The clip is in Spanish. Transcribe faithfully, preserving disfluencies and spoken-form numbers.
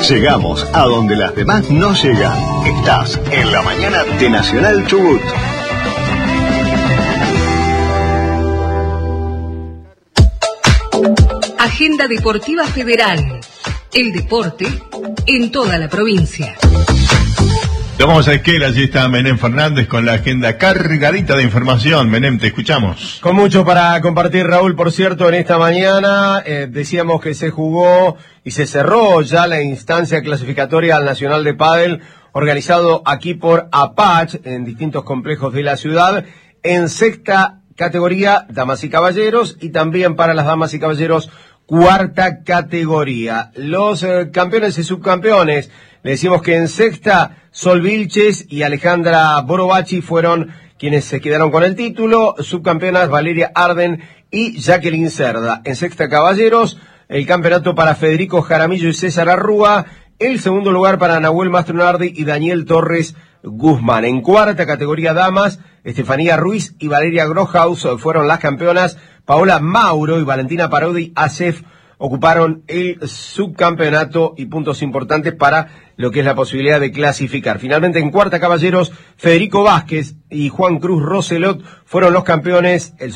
Llegamos a donde las demás no llegan. Estás en la mañana de Nacional Chubut. Agenda Deportiva Federal. El deporte en toda la provincia. Vamos a Esquel, allí está Menem Fernández con la agenda cargadita de información. Menem, te escuchamos. Con mucho para compartir, Raúl. Por cierto, en esta mañana eh, decíamos que se jugó y se cerró ya la instancia clasificatoria al Nacional de Pádel, organizado aquí por APACH en distintos complejos de la ciudad, en sexta categoría, damas y caballeros, y también para las damas y caballeros, cuarta categoría. Los eh, campeones y subcampeones, le decimos que en sexta, Sol Vilches y Alejandra Borobachi fueron quienes se quedaron con el título. Subcampeonas Valeria Arden y Jacqueline Cerda. En sexta caballeros, el campeonato para Federico Jaramillo y César Arrúa. El segundo lugar para Nahuel Mastronardi y Daniel Torres Guzmán. En cuarta categoría damas, Estefanía Ruiz y Valeria Grohaus fueron las campeonas. Paola Mauro y Valentina Parodi Acef ocuparon el subcampeonato, y puntos importantes para lo que es la posibilidad de clasificar. Finalmente, en cuarta caballeros, Federico Vázquez y Juan Cruz Roselot fueron los campeones. El